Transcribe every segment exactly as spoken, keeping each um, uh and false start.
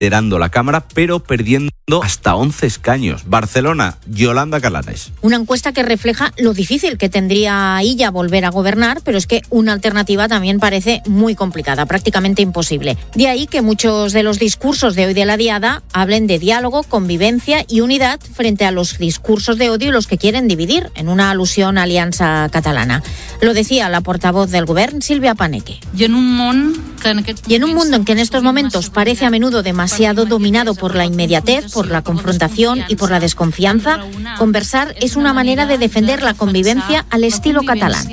liderando la Cámara, pero perdiendo hasta once escaños. Barcelona, Yolanda Calanes. Una encuesta que refleja lo difícil que tendría ella volver a gobernar, pero es que una alternativa también parece muy complicada, prácticamente imposible. De ahí que muchos de los discursos de hoy de la Diada hablen de diálogo, convivencia y unidad frente a los discursos de odio y los que quieren dividir, en una alusión a Alianza Catalana. Lo decía la portavoz del Govern, Sílvia Paneque. Y en un mundo y en un mundo en que en estos momentos parece a menudo demasiado dominado por la inmediatez, por la confrontación y por la desconfianza, conversar es una manera de defender la convivencia al estilo catalán.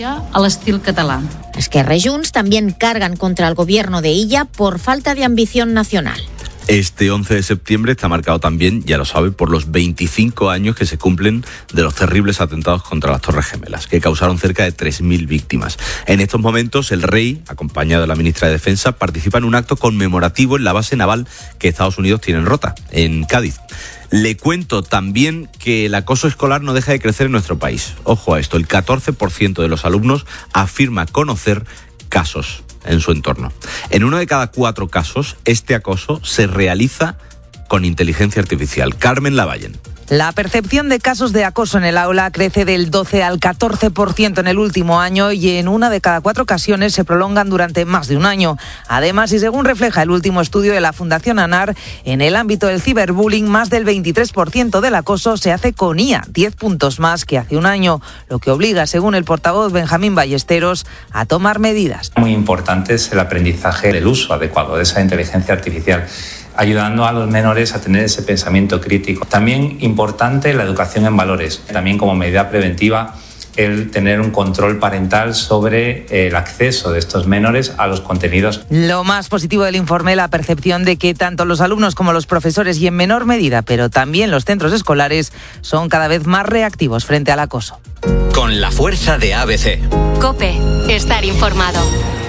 Esquerra y Junts también cargan contra el gobierno de Illa por falta de ambición nacional. Este once de septiembre está marcado también, ya lo sabe, por los veinticinco años que se cumplen de los terribles atentados contra las Torres Gemelas, que causaron cerca de tres mil víctimas. En estos momentos, el rey, acompañado de la ministra de Defensa, participa en un acto conmemorativo en la base naval que Estados Unidos tiene en Rota, en Cádiz. Le cuento también que el acoso escolar no deja de crecer en nuestro país. Ojo a esto, el catorce por ciento de los alumnos afirma conocer casos en su entorno. En uno de cada cuatro casos, este acoso se realiza con inteligencia artificial. Carmen Lavallen. La percepción de casos de acoso en el aula crece del doce al catorce por ciento en el último año y en una de cada cuatro ocasiones se prolongan durante más de un año. Además, y según refleja el último estudio de la Fundación ANAR, en el ámbito del ciberbullying, más del veintitrés por ciento del acoso se hace con I A, diez puntos más que hace un año, lo que obliga, según el portavoz Benjamín Ballesteros, a tomar medidas. Muy importante es el aprendizaje del uso adecuado de esa inteligencia artificial, ayudando a los menores a tener ese pensamiento crítico. También importante la educación en valores, también como medida preventiva el tener un control parental sobre el acceso de estos menores a los contenidos. Lo más positivo del informe, la percepción de que tanto los alumnos como los profesores y en menor medida, pero también los centros escolares, son cada vez más reactivos frente al acoso. Con la fuerza de A B C. COPE, estar informado.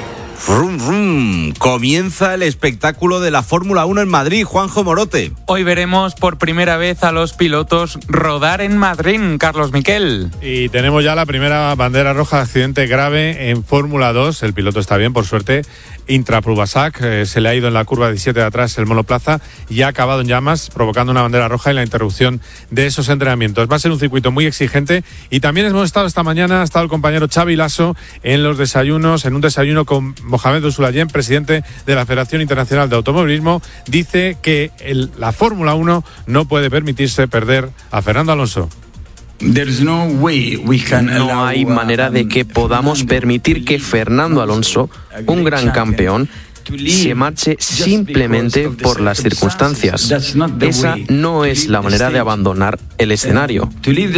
Rum, rum. Comienza el espectáculo de la Fórmula uno en Madrid. Juanjo Morote. Hoy veremos por primera vez a los pilotos rodar en Madrid, Carlos Miquel. Y tenemos ya la primera bandera roja de accidente grave en Fórmula dos. El piloto está bien, por suerte. Intra Prubasac, eh, se le ha ido en la curva diecisiete de atrás el monoplaza y ha acabado en llamas, provocando una bandera roja y la interrupción de esos entrenamientos. Va a ser un circuito muy exigente y también hemos estado esta mañana, ha estado el compañero Xavi Lasso en los desayunos, en un desayuno con Mohamed Ousoulayem, presidente de la Federación Internacional de Automovilismo. Dice que el, la Fórmula uno no puede permitirse perder a Fernando Alonso. No hay manera de que podamos permitir que Fernando Alonso, un gran campeón, se marche simplemente por las circunstancias. Esa no es la manera de abandonar el escenario.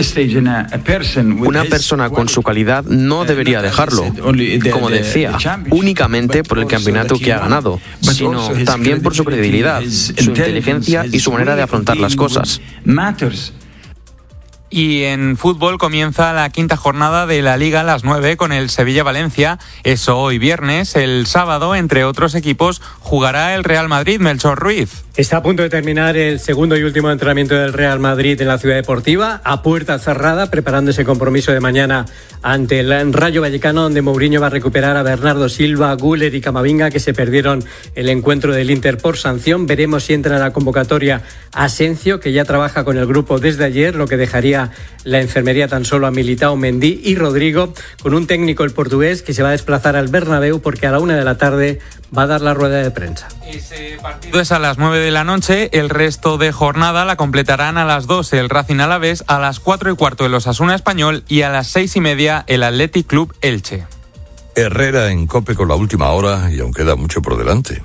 Una persona con su calidad no debería dejarlo, como decía, únicamente por el campeonato que ha ganado, sino también por su credibilidad, su inteligencia y su manera de afrontar las cosas. Y en fútbol comienza la quinta jornada de la Liga a las nueve con el Sevilla-Valencia. Eso hoy viernes. El sábado, entre otros equipos, jugará el Real Madrid. Melchor Ruiz. Está a punto de terminar el segundo y último entrenamiento del Real Madrid en la Ciudad Deportiva, a puerta cerrada, preparando ese compromiso de mañana ante el Rayo Vallecano, donde Mourinho va a recuperar a Bernardo Silva, Güler y Camavinga, que se perdieron el encuentro del Inter por sanción. Veremos si entra en la convocatoria Asensio, que ya trabaja con el grupo desde ayer, lo que dejaría la enfermería tan solo a Militao, Mendy y Rodrigo, con un técnico, el portugués, que se va a desplazar al Bernabéu porque a la una de la tarde va a dar la rueda de prensa. Ese partido es a las nueve de la noche. El resto de jornada la completarán a las doce el Racing Alavés, a las cuatro y cuarto el Osasuna Español y a las seis y media el Athletic Club Elche. Herrera en COPE con la última hora y aún queda mucho por delante.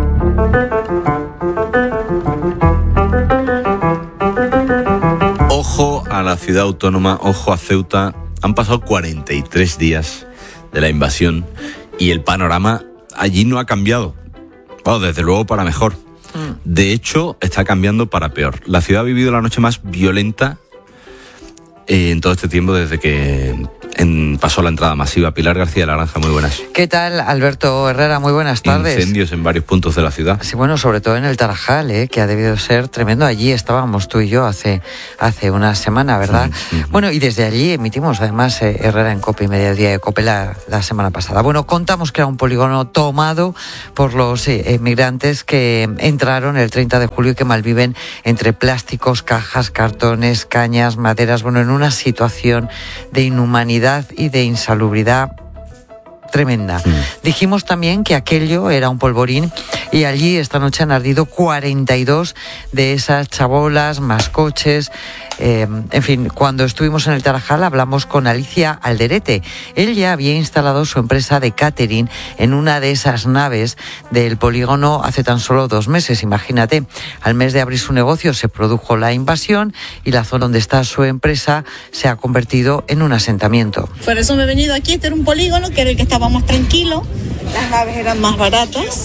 Ojo a la ciudad autónoma, ojo a Ceuta. Han pasado cuarenta y tres días de la invasión y el panorama allí no ha cambiado. Bueno, desde luego para mejor. De hecho, está cambiando para peor. La ciudad ha vivido la noche más violenta eh, en todo este tiempo desde que en, pasó la entrada masiva. Pilar García Laranja, muy buenas. ¿Qué tal, Alberto Herrera? Muy buenas tardes. Incendios en varios puntos de la ciudad. Sí, bueno, sobre todo en el Tarajal, ¿eh? Que ha debido ser tremendo. Allí estábamos tú y yo hace, hace una semana, ¿verdad? Mm-hmm. Bueno, y desde allí emitimos además eh, Herrera en COPE y Mediodía de COPE la, la semana pasada. Bueno, contamos que era un polígono tomado por los eh, migrantes que entraron el treinta de julio y que malviven entre plásticos, cajas, cartones, cañas, maderas, bueno, en una situación de inhumanidad y de insalubridad tremenda. Mm. Dijimos también que aquello era un polvorín y allí esta noche han ardido cuarenta y dos de esas chabolas, más coches. Eh, en fin, cuando estuvimos en el Tarajal hablamos con Alicia Alderete. Él ya había instalado su empresa de catering en una de esas naves del polígono hace tan solo dos meses, imagínate. Al mes de abrir su negocio se produjo la invasión y la zona donde está su empresa se ha convertido en un asentamiento. Por eso me he venido aquí, este era un polígono que era el que estaba más tranquilo, las naves eran más baratas.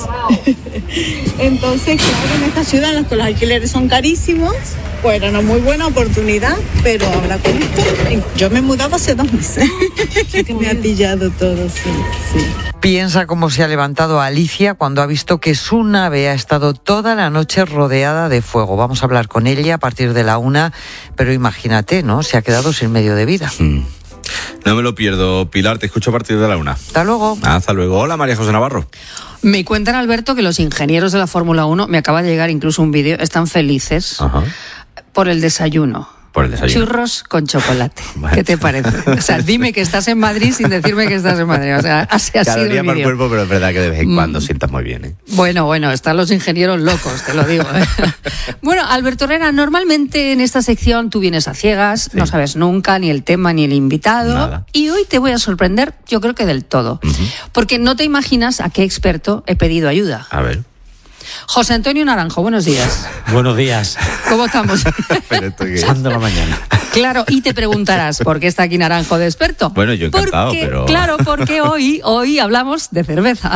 Entonces, claro, en esta ciudad en la que los alquileres son carísimos, pues era una muy buena oportunidad, pero ahora con esto, yo me mudaba hace dos meses. Me ha pillado todo, sí, sí. Piensa cómo se ha levantado Alicia cuando ha visto que su nave ha estado toda la noche rodeada de fuego. Vamos a hablar con ella a partir de la una, pero imagínate, ¿no? Se ha quedado sin medio de vida. Mm. No me lo pierdo, Pilar, te escucho a partir de la una. Hasta luego. Hasta luego. Hola, María José Navarro. Me cuentan, Alberto, que los ingenieros de la Fórmula uno, me acaba de llegar incluso un vídeo, están felices. Ajá. Por el desayuno. Por el desayuno. Churros con chocolate. Bueno. ¿Qué te parece? O sea, dime que estás en Madrid sin decirme que estás en Madrid. O sea, así ha sido el vídeo. Cada día para el cuerpo, pero es verdad que de vez en cuando mm. sientas muy bien, ¿eh? Bueno, bueno, están los ingenieros locos, te lo digo, ¿eh? Bueno, Alberto Herrera, normalmente en esta sección tú vienes a ciegas, sí. No sabes nunca ni el tema ni el invitado. Nada. Y hoy te voy a sorprender, yo creo que del todo. Uh-huh. Porque no te imaginas a qué experto he pedido ayuda. A ver. José Antonio Naranjo, buenos días. Buenos días. ¿Cómo estamos? Pasando la mañana. Claro, y te preguntarás, ¿por qué está aquí Naranjo de experto? Bueno, yo encantado, porque, pero... Claro, porque hoy, hoy hablamos de cerveza.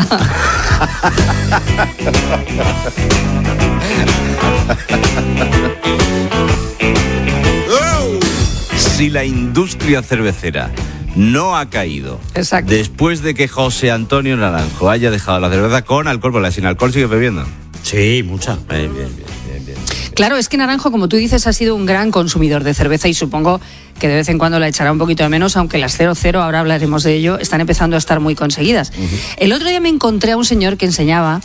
Si la industria cervecera no ha caído. Exacto. Después de que José Antonio Naranjo haya dejado la cerveza con alcohol, porque la sin alcohol sigue bebiendo. Sí, mucha. Bien, bien, bien, bien, bien. Claro, es que Naranjo, como tú dices, ha sido un gran consumidor de cerveza y supongo que de vez en cuando la echará un poquito de menos, aunque las cero cero, ahora hablaremos de ello, están empezando a estar muy conseguidas. Uh-huh. El otro día me encontré a un señor que enseñaba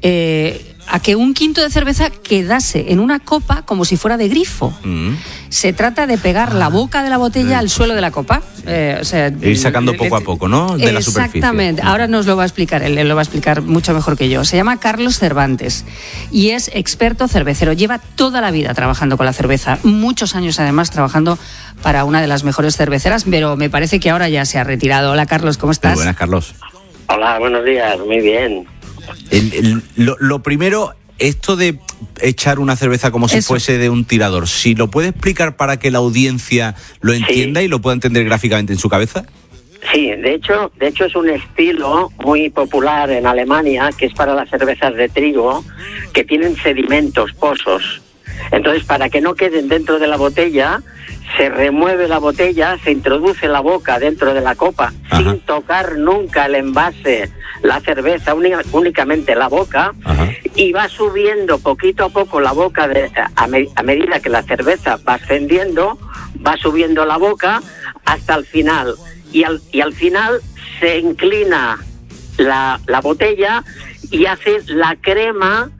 eh, a que un quinto de cerveza quedase en una copa como si fuera de grifo. Uh-huh. Se trata de pegar la boca de la botella uh-huh. al suelo de la copa. Eh, o sea, ir sacando poco a poco, ¿no? De la superficie. Exactamente. Ahora nos lo va a explicar él, él lo va a explicar mucho mejor que yo. Se llama Carlos Cervantes y es experto cervecero. Lleva toda la vida trabajando con la cerveza, muchos años además trabajando para una de las mejores cerveceras, pero me parece que ahora ya se ha retirado. Hola, Carlos, ¿cómo estás? Muy buenas, Carlos. Hola, buenos días, muy bien. El, el, lo, lo primero, esto de echar una cerveza como si Eso. fuese de un tirador, si lo puede explicar para que la audiencia lo entienda sí. y lo pueda entender gráficamente en su cabeza. Sí, de hecho, de hecho es un estilo muy popular en Alemania, que es para las cervezas de trigo, que tienen sedimentos, pozos. Entonces, para que no queden dentro de la botella, se remueve la botella, se introduce la boca dentro de la copa, Ajá. sin tocar nunca el envase, la cerveza, únicamente la boca, Ajá. y va subiendo poquito a poco la boca, de, a, me, a medida que la cerveza va ascendiendo, va subiendo la boca hasta el final. Y al, y al final se inclina la, la botella y hace la crema,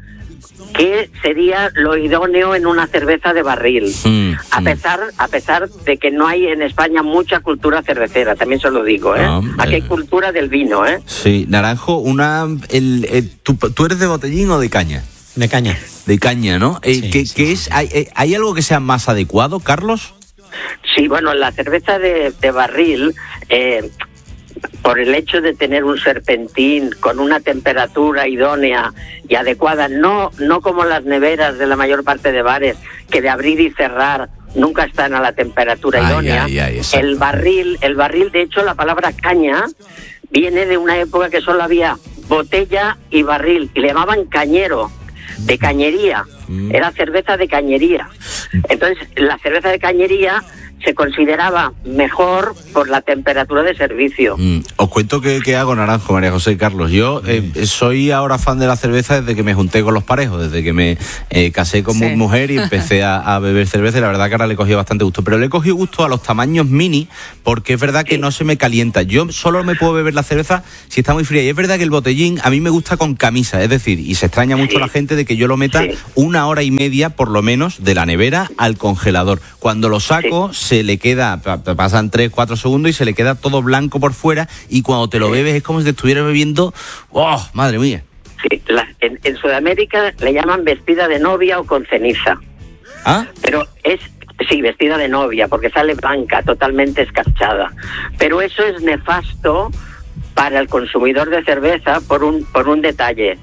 que sería lo idóneo en una cerveza de barril, mm, a pesar a pesar de que no hay en España mucha cultura cervecera, también se lo digo, ¿eh? No, aquí hay cultura del vino, ¿eh? Sí, Naranjo, una el, el, ¿tú, ¿tú eres de botellín o de caña? De caña. De caña, ¿no? Eh, sí, ¿qué, sí, ¿qué sí. es? ¿Hay, ¿Hay algo que sea más adecuado, Carlos? Sí, bueno, la cerveza de, de barril... Eh, por el hecho de tener un serpentín con una temperatura idónea y adecuada, no no como las neveras de la mayor parte de bares, que de abrir y cerrar nunca están a la temperatura ay, idónea. Ay, ay, el barril, el barril, de hecho, la palabra caña viene de una época que solo había botella y barril, y le llamaban cañero, de cañería. Mm. Era cerveza de cañería. Entonces, la cerveza de cañería se consideraba mejor por la temperatura de servicio. Mm, os cuento que, que hago Naranjo, María José y Carlos. Yo eh, soy ahora fan de la cerveza desde que me junté con los parejos, desde que me eh, casé con Sí. mi mujer y empecé a, a beber cerveza, y la verdad que ahora le he cogido bastante gusto. Pero le he cogido gusto a los tamaños mini, porque es verdad que no se me calienta. Yo solo me puedo beber la cerveza si está muy fría. Y es verdad que el botellín a mí me gusta con camisa, es decir, y se extraña mucho Sí. la gente de que yo lo meta Sí. una hora y media por lo menos de la nevera al congelador. Cuando lo saco se le queda, pa- pa- pasan tres, cuatro segundos y se le queda todo blanco por fuera, y cuando te lo bebes es como si te estuvieras bebiendo, ¡oh, madre mía! Sí, la- en, en Sudamérica le llaman vestida de novia o con ceniza. ¿Ah? Pero es, sí, vestida de novia, porque sale blanca, totalmente escarchada. Pero eso es nefasto para el consumidor de cerveza por un, por un detalle.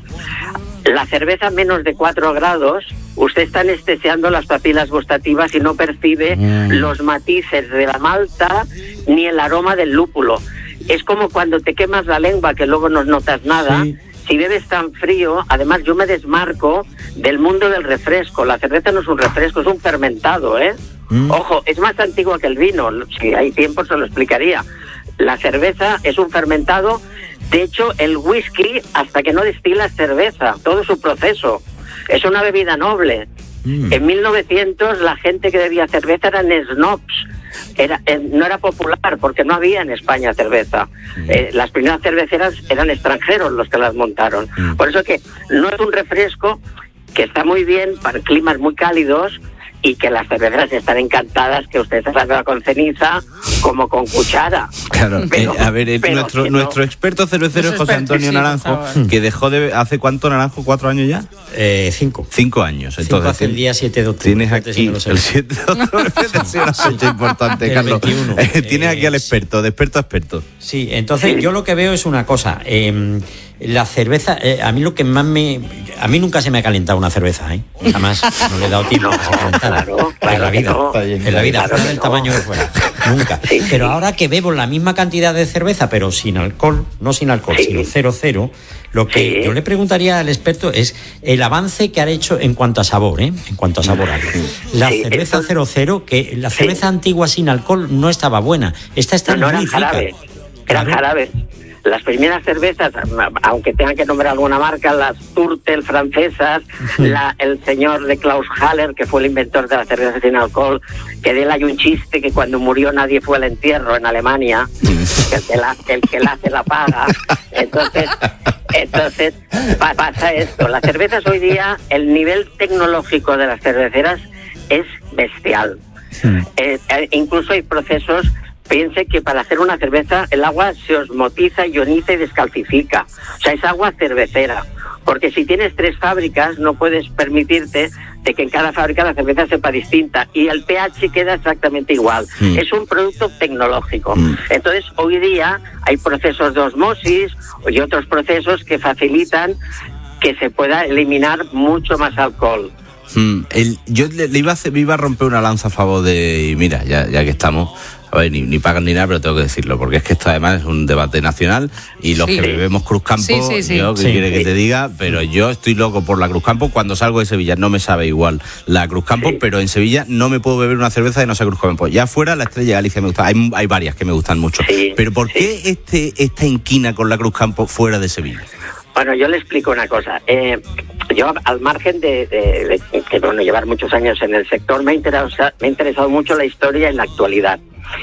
La cerveza a menos de cuatro grados, usted está anestesiando las papilas gustativas y no percibe Mm. los matices de la malta ni el aroma del lúpulo. Es como cuando te quemas la lengua, que luego no notas nada. Sí. Si bebes tan frío, además yo me desmarco del mundo del refresco. La cerveza no es un refresco, es un fermentado, ¿eh? Mm. Ojo, es más antigua que el vino. Si hay tiempo se lo explicaría. La cerveza es un fermentado. De hecho, el whisky, hasta que no destila cerveza, todo su proceso. Es una bebida noble. Mm. En mil novecientos la gente que bebía cerveza eran snobs. Era, eh, no era popular porque no había en España cerveza. Eh, las primeras cerveceras eran extranjeros los que las montaron. Mm. Por eso que no es un refresco, que está muy bien para climas muy cálidos, y que las cerveceras están encantadas que usted se la beba con ceniza como con cuchara. Claro, Pero- eh, a ver, eh, pero nuestro, que no. nuestro experto cervecero es Nuestro José Antonio experto, sí, por Naranjo, favor. que dejó de... ¿Hace cuánto, Naranjo? ¿Cuatro años ya? Eh, cinco. Cinco años. Cinco Entonces, hace el día siete de octubre. tienes Fíjate si aquí no lo sé. el siete de octubre, ha sido una fecha importante, Del Carlos. veintiuno. Eh, tienes aquí al Eh, experto, de experto a experto. Sí, entonces yo lo que veo es una cosa. eh, la cerveza, eh, a mí lo que más me... A mí nunca se me ha calentado una cerveza, ¿eh? Jamás. No le he dado tiempo a que se calentara. claro, en claro la que vida. no. En la vida, Claro fuera que del no. tamaño que fuera. Nunca. Sí, Pero sí. ahora que bebo la misma cantidad de cerveza, pero sin alcohol, no sin alcohol, Sí. sino cero cero, lo que Sí. yo le preguntaría al experto es el avance que ha hecho en cuanto a sabor, ¿eh? En cuanto a sabor. La Sí, cerveza eso- cero cero, que la Sí. cerveza antigua sin alcohol no estaba buena. Esta está No, no muy eran rica. jarabes, eran Claro. jarabes. Las primeras cervezas, aunque tengan que nombrar alguna marca, las Turtel francesas, la, el señor de Klaus Haller, que fue el inventor de la cerveza sin alcohol, que de él hay un chiste que cuando murió nadie fue al entierro en Alemania, que el que la, el que la hace la paga. Entonces, entonces pa- pasa esto. Las cervezas hoy día, el nivel tecnológico de las cerveceras es bestial. Eh, eh, incluso hay procesos. Piense que para hacer una cerveza el agua se osmotiza, ioniza y descalcifica. O sea, es agua cervecera. Porque si tienes tres fábricas no puedes permitirte de que en cada fábrica la cerveza sepa distinta y el pH queda exactamente igual. Mm. Es un producto tecnológico. Mm. Entonces, hoy día hay procesos de osmosis y otros procesos que facilitan que se pueda eliminar mucho más alcohol. Mm, el, yo le, le iba a hacer, me iba a romper una lanza a favor de... Y mira, ya, ya que estamos... A ver, ni, ni pagan ni nada, pero tengo que decirlo, porque es que esto además es un debate nacional y los Sí. que bebemos Cruzcampo, Sí, sí, sí. yo, ¿qué Sí. quiere que te diga? Pero yo estoy loco por la Cruzcampo. Cuando salgo de Sevilla no me sabe igual la Cruzcampo, Sí. pero en Sevilla no me puedo beber una cerveza de no sea Cruzcampo. Ya fuera, la Estrella Galicia me gusta. Hay, hay varias que me gustan mucho. Sí, Pero ¿por sí. qué este, esta inquina con la Cruzcampo fuera de Sevilla? Bueno, yo le explico una cosa. Eh, yo, al margen de, de, de que bueno, llevar muchos años en el sector, me ha, interesa, me ha interesado mucho la historia y la actualidad.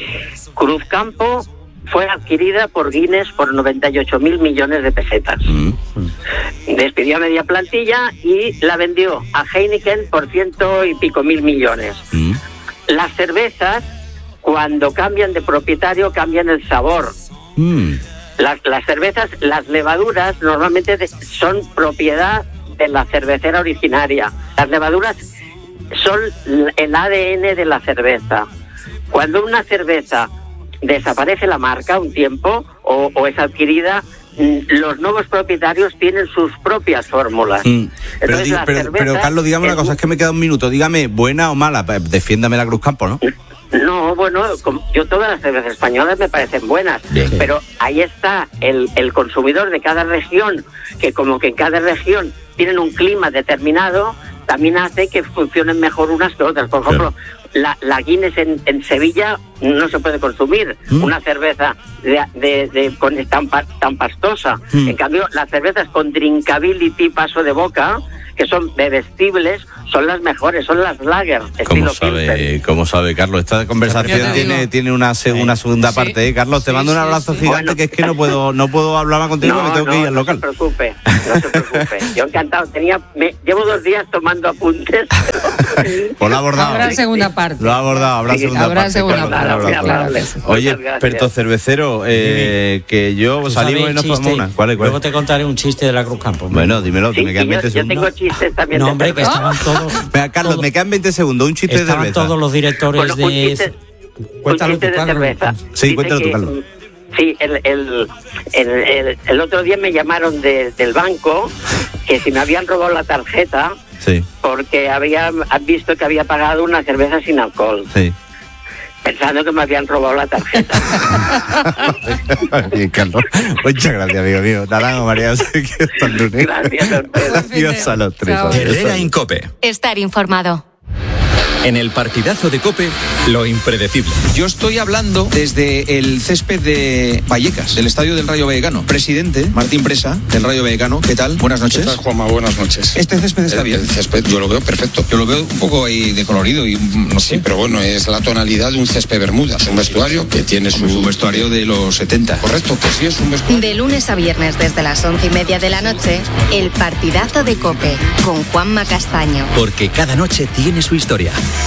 Cruzcampo fue adquirida por Guinness por noventa y ocho mil millones de pesetas. Mm. Despidió a media plantilla y la vendió a Heineken por ciento y pico mil millones. Mm. Las cervezas, cuando cambian de propietario, cambian el sabor. Mm. Las, las cervezas, las levaduras normalmente de- son propiedad de la cervecera originaria. Las levaduras son l- el A D N de la cerveza. Cuando una cerveza desaparece la marca un tiempo o, o es adquirida, mm, los nuevos propietarios tienen sus propias fórmulas. Mm. Pero, Entonces, di- las pero, cervezas pero, Carlos, dígame una es cosa, mu- es que me queda un minuto. Dígame, ¿buena o mala? Pa- Defiéndame la Cruzcampo, ¿no? No, bueno, como- yo todas las cervezas españolas me parecen buenas, Bien. pero ahí está el, el consumidor de cada región, que como que en cada región tienen un clima determinado, también hace que funcionen mejor unas que otras. Por ejemplo, la, la Guinness en, en Sevilla no se puede consumir, ¿Mm? una cerveza de, de, de con tan, tan pastosa. ¿Mm? En cambio, las cervezas con drinkability, paso de boca, que son bebestibles, son las mejores, son las lager, ¿Cómo estilo sabe, Pilsen. ¿Cómo sabe, Carlos? Esta conversación tiene, tiene una, seg- una segunda sí. parte, ¿eh? Carlos, te sí, mando un sí, abrazo sí. gigante, Bueno. que es que no puedo no puedo hablar más contigo, No, me tengo no, que ir al no local. No se preocupe, no se preocupe. Yo encantado, tenía, me, llevo dos días tomando apuntes. Pues lo ha abordado. Habrá segunda parte. Lo ha abordado, habrá sí, segunda habrá parte. segunda Carlos, parte. claro, claro. Oye, experto cervecero, eh, que yo salimos y nos tomamos una. ¿Cuál es, cuál es? Luego te contaré un chiste de la Cruz Campo. Bueno, dímelo, que Sí, me quedan yo, veinte yo segundos. tengo chistes también. No, de hombre, que cerveza. estaban todos. Venga, Carlos, me quedan veinte segundos, un chiste de Estaban cerveza. todos los directores Bueno, un de. chiste, un Cuéntalo chiste tú, de Carlos. cerveza. Sí, Dice cuéntalo tú, que, Carlos. Sí, el, el, el, el, el otro día me llamaron de, del banco que si me habían robado la tarjeta Sí, porque habían han visto que había pagado una cerveza sin alcohol, sí. pensando que me habían robado la tarjeta. Bien, Carlos. Muchas gracias, amigo mío. Naranjo, María, hasta el lunes. Gracias a ustedes. Adiós a los tres. Chao. Herrera en COPE. Estar informado. En el partidazo de COPE, lo impredecible. Yo estoy hablando desde el césped de Vallecas, del estadio del Rayo Vallecano. Presidente Martín Presa, del Rayo Vallecano, ¿qué tal? Buenas noches. ¿Qué tal, Juanma? Buenas noches. ¿Este césped está el, bien? El césped, yo lo veo perfecto. Yo lo veo un poco ahí decolorido y no sé. Sí, pero bueno, es la tonalidad de un césped bermuda. Es un vestuario que tiene su... su vestuario de los setenta. Correcto, que sí es un vestuario. De lunes a viernes desde las once y media de la noche, el partidazo de COPE con Juanma Castaño. Porque cada noche tiene su historia.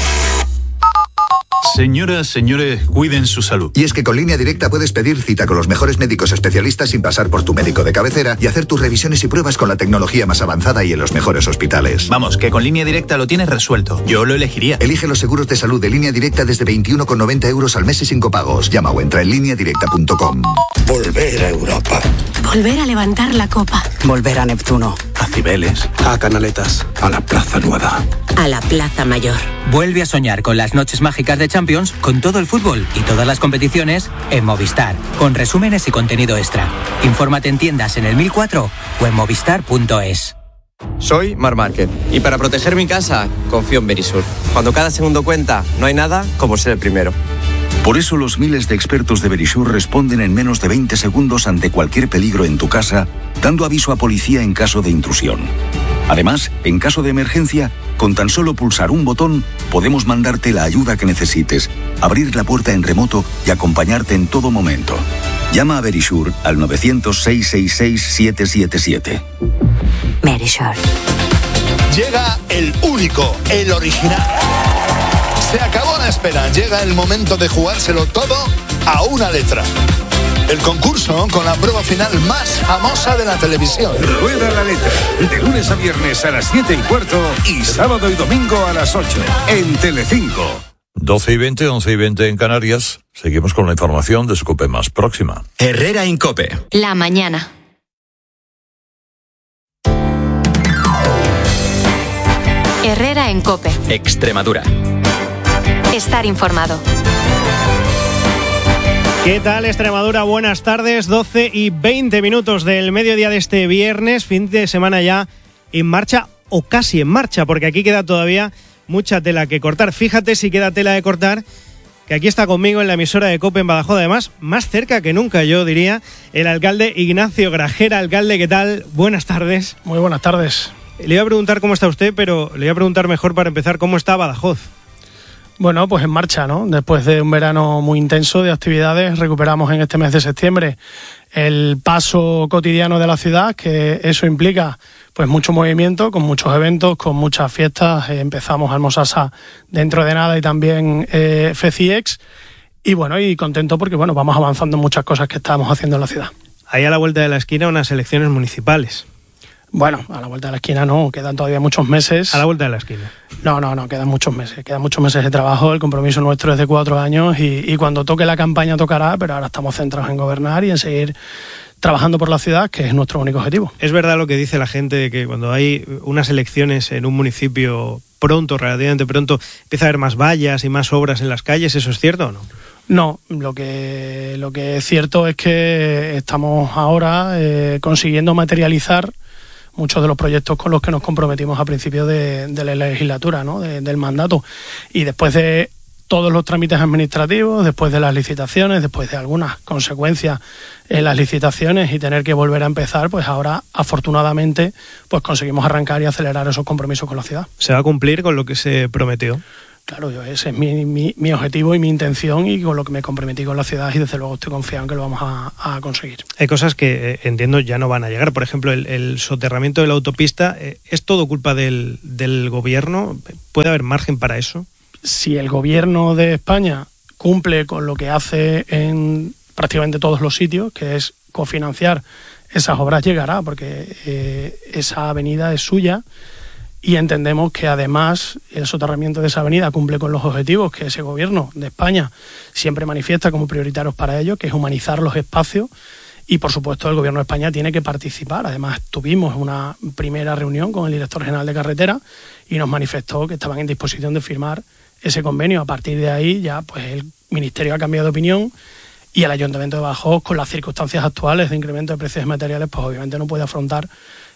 Señoras, señores, cuiden su salud. Y es que con Línea Directa puedes pedir cita con los mejores médicos especialistas sin pasar por tu médico de cabecera y hacer tus revisiones y pruebas con la tecnología más avanzada y en los mejores hospitales. Vamos, que con Línea Directa lo tienes resuelto. Yo lo elegiría. Elige los seguros de salud de Línea Directa desde veintiuno con noventa euros al mes y sin copagos. Llama o entra en línea directa punto com. Volver a Europa. Volver a levantar la copa. Volver a Neptuno. A Cibeles. A Canaletas. A la Plaza Nueva. A la Plaza Mayor. Vuelve a soñar con las noches mágicas de Champions, con todo el fútbol y todas las competiciones en Movistar, con resúmenes y contenido extra. Infórmate en tiendas en el mil cuatro o en movistar punto es. Soy Mar Márquez y para proteger mi casa confío en Verisur. Cuando cada segundo cuenta, no hay nada como ser el primero. Por eso los miles de expertos de Verisur responden en menos de veinte segundos ante cualquier peligro en tu casa, dando aviso a policía en caso de intrusión. Además, en caso de emergencia, con tan solo pulsar un botón, podemos mandarte la ayuda que necesites, abrir la puerta en remoto y acompañarte en todo momento. Llama a Verisur al nueve cero cero, seis seis seis, siete siete siete. Verisur. Llega el único, el original. Se acabó la espera, llega el momento de jugárselo todo a una letra. El concurso con la prueba final más famosa de la televisión. Rueda la letra, de lunes a viernes a las siete y cuarto y sábado y domingo a las ocho, en Telecinco. doce y veinte, once y veinte en Canarias. Seguimos con la información de su COPE más próxima. Herrera en COPE. La mañana. Herrera en COPE. Extremadura. Estar informado. ¿Qué tal, Extremadura? Buenas tardes, doce y veinte minutos del mediodía de este viernes, fin de semana ya en marcha o casi en marcha, porque aquí queda todavía mucha tela que cortar. Fíjate si queda tela de cortar, que aquí está conmigo en la emisora de COPE en Badajoz, además, más cerca que nunca, yo diría, el alcalde Ignacio Grajera. Alcalde, ¿qué tal? Buenas tardes. Muy buenas tardes. Le iba a preguntar cómo está usted, pero le iba a preguntar mejor para empezar, ¿cómo está Badajoz? Bueno, pues en marcha, ¿no? Después de un verano muy intenso de actividades, recuperamos en este mes de septiembre el paso cotidiano de la ciudad, que eso implica pues mucho movimiento, con muchos eventos, con muchas fiestas. Eh, empezamos Almosasa dentro de nada y también eh, FECIEX. Y bueno, y contento porque bueno, vamos avanzando en muchas cosas que estamos haciendo en la ciudad. Ahí a la vuelta de la esquina unas elecciones municipales. Bueno, a la vuelta de la esquina no, quedan todavía muchos meses. ¿A la vuelta de la esquina? No, no, no, quedan muchos meses, quedan muchos meses de trabajo, el compromiso nuestro es de cuatro años y, y cuando toque la campaña tocará, pero ahora estamos centrados en gobernar y en seguir trabajando por la ciudad, que es nuestro único objetivo. ¿Es verdad lo que dice la gente de que cuando hay unas elecciones en un municipio pronto, relativamente pronto, empieza a haber más vallas y más obras en las calles? ¿Eso es cierto o no? No, lo que, lo que es cierto es que estamos ahora eh, consiguiendo materializar muchos de los proyectos con los que nos comprometimos a principios de, de la legislatura, ¿no? de, del mandato. Y después de todos los trámites administrativos, después de las licitaciones, después de algunas consecuencias en las licitaciones y tener que volver a empezar, pues ahora afortunadamente pues conseguimos arrancar y acelerar esos compromisos con la ciudad. ¿Se va a cumplir con lo que se prometió? Claro, yo, ese es mi, mi, mi objetivo y mi intención y con lo que me comprometí con la ciudad y desde luego estoy confiado en que lo vamos a, a conseguir. Hay cosas que eh, entiendo ya no van a llegar. Por ejemplo, el, el soterramiento de la autopista, eh, ¿es todo culpa del, del gobierno? ¿Puede haber margen para eso? Si el gobierno de España cumple con lo que hace en prácticamente todos los sitios, que es cofinanciar esas obras, llegará, porque eh, esa avenida es suya. Y entendemos que además el soterramiento de esa avenida cumple con los objetivos que ese gobierno de España siempre manifiesta como prioritarios para ello, que es humanizar los espacios. Y por supuesto el gobierno de España tiene que participar. Además tuvimos una primera reunión con el director general de carretera y nos manifestó que estaban en disposición de firmar ese convenio. A partir de ahí ya pues el ministerio ha cambiado de opinión y el Ayuntamiento de Badajoz, con las circunstancias actuales de incremento de precios de materiales, pues obviamente no puede afrontar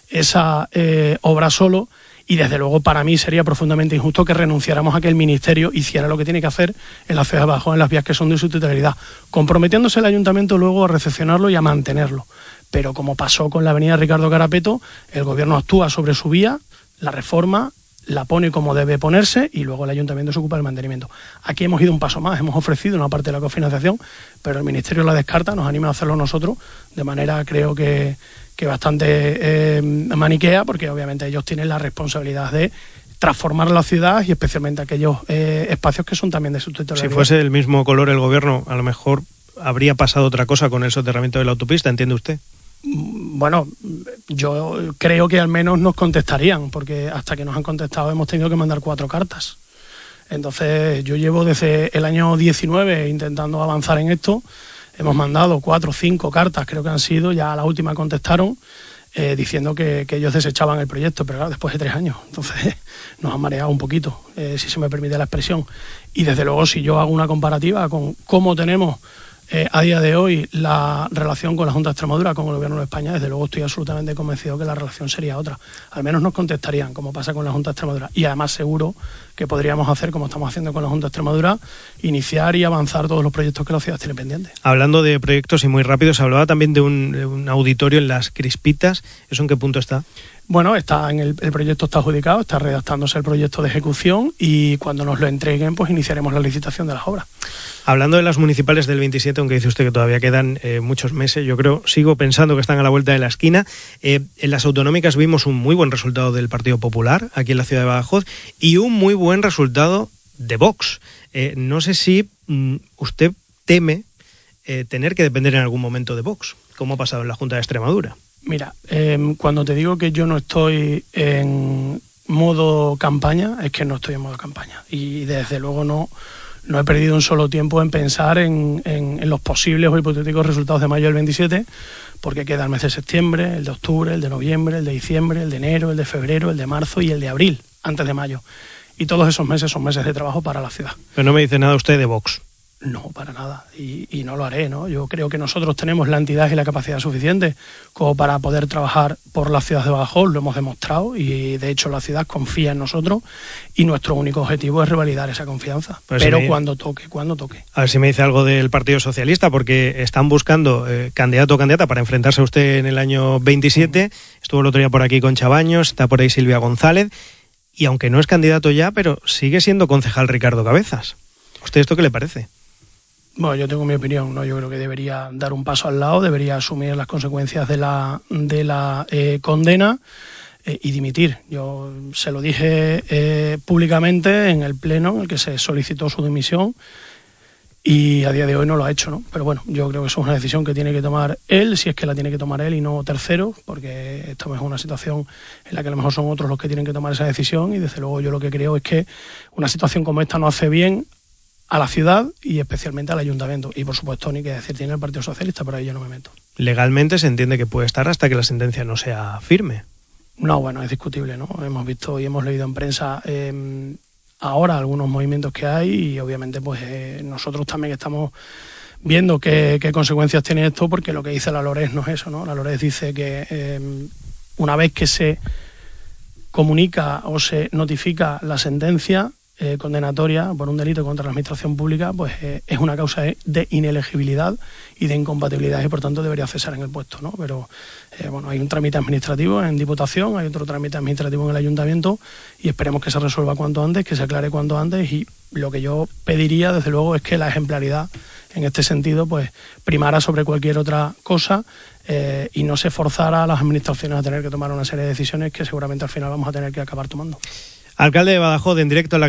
esa eh, obra solo. Y desde luego para mí sería profundamente injusto que renunciáramos a que el Ministerio hiciera lo que tiene que hacer en la ciudad de Badajoz, en las vías que son de su titularidad, comprometiéndose el Ayuntamiento luego a recepcionarlo y a mantenerlo. Pero como pasó con la avenida Ricardo Carapeto, el Gobierno actúa sobre su vía, la reforma, la pone como debe ponerse y luego el Ayuntamiento se ocupa del mantenimiento. Aquí hemos ido un paso más, hemos ofrecido una parte de la cofinanciación, pero el Ministerio la descarta, nos anima a hacerlo nosotros, de manera creo que... que bastante eh, maniquea, porque obviamente ellos tienen la responsabilidad de transformar la ciudad y especialmente aquellos eh, espacios que son también de su titularidad. Si fuese del mismo color el gobierno, a lo mejor habría pasado otra cosa con el soterramiento de la autopista, ¿entiende usted? Bueno, yo creo que al menos nos contestarían, porque hasta que nos han contestado hemos tenido que mandar cuatro cartas. Entonces yo llevo desde el año diecinueve intentando avanzar en esto. Hemos mandado cuatro o cinco cartas, creo que han sido, ya a la última contestaron eh, diciendo que, que ellos desechaban el proyecto, pero claro, después de tres años. Entonces nos han mareado un poquito, eh, si se me permite la expresión. Y desde luego, si yo hago una comparativa con cómo tenemos eh, a día de hoy la relación con la Junta de Extremadura, con el Gobierno de España, desde luego estoy absolutamente convencido que la relación sería otra. Al menos nos contestarían, como pasa con la Junta de Extremadura. Y además seguro que podríamos hacer, como estamos haciendo con la Junta de Extremadura, iniciar y avanzar todos los proyectos que la ciudad tiene pendientes. Hablando de proyectos y muy rápido, se hablaba también de un, de un auditorio en Las Crispitas. ¿Eso en qué punto está? Bueno, está en el, el proyecto está adjudicado, está redactándose el proyecto de ejecución y cuando nos lo entreguen, pues iniciaremos la licitación de las obras. Hablando de las municipales del veintisiete, aunque dice usted que todavía quedan eh, muchos meses, yo creo, sigo pensando que están a la vuelta de la esquina. Eh, en las autonómicas vimos un muy buen resultado del Partido Popular aquí en la ciudad de Badajoz y un muy buen resultado de Vox. Eh, no sé si mm, usted teme eh, tener que depender en algún momento de Vox, como ha pasado en la Junta de Extremadura. Mira, eh, cuando te digo que yo no estoy en modo campaña, es que no estoy en modo campaña. Y desde luego no, no he perdido un solo tiempo en pensar en, en, en los posibles o hipotéticos resultados de mayo del veintisiete, porque queda el mes de septiembre, el de octubre, el de noviembre, el de diciembre, el de enero, el de febrero, el de marzo y el de abril, antes de mayo. Y todos esos meses son meses de trabajo para la ciudad. Pero no me dice nada usted de Vox. No, para nada, y, y no lo haré, ¿no? Yo creo que nosotros tenemos la entidad y la capacidad suficiente como para poder trabajar por la ciudad de Badajoz, lo hemos demostrado y de hecho la ciudad confía en nosotros y nuestro único objetivo es revalidar esa confianza, pues pero si me... cuando toque, cuando toque. A ver si me dice algo del Partido Socialista, porque están buscando eh, candidato o candidata para enfrentarse a usted en el año veintisiete, mm. Estuvo el otro día por aquí con Chabaños, está por ahí Silvia González, y aunque no es candidato ya, pero sigue siendo concejal Ricardo Cabezas. ¿A usted esto qué le parece? Bueno, yo tengo mi opinión, ¿no? Yo creo que debería dar un paso al lado, debería asumir las consecuencias de la, de la eh, condena eh, y dimitir. Yo se lo dije eh, públicamente en el pleno en el que se solicitó su dimisión y a día de hoy no lo ha hecho, ¿no? Pero bueno, yo creo que eso es una decisión que tiene que tomar él, si es que la tiene que tomar él y no terceros, porque esto es una situación en la que a lo mejor son otros los que tienen que tomar esa decisión y desde luego yo lo que creo es que una situación como esta no hace bien a la ciudad y especialmente al ayuntamiento. Y por supuesto, ni que decir tiene el Partido Socialista, pero ahí yo no me meto. Legalmente se entiende que puede estar hasta que la sentencia no sea firme. No, bueno, es discutible, ¿no? Hemos visto y hemos leído en prensa eh, ahora algunos movimientos que hay y obviamente pues eh, nosotros también estamos viendo qué, qué consecuencias tiene esto, porque lo que dice la Lores no es eso, ¿no? La Lores dice que eh, una vez que se comunica o se notifica la sentencia, eh, condenatoria por un delito contra la administración pública, pues eh, es una causa de inelegibilidad y de incompatibilidad y por tanto debería cesar en el puesto, ¿no? Pero eh, bueno, hay un trámite administrativo en Diputación, hay otro trámite administrativo en el Ayuntamiento y esperemos que se resuelva cuanto antes, que se aclare cuanto antes, y lo que yo pediría desde luego es que la ejemplaridad en este sentido pues primara sobre cualquier otra cosa eh, y no se forzara a las administraciones a tener que tomar una serie de decisiones que seguramente al final vamos a tener que acabar tomando. Alcalde de Badajoz, en directo en la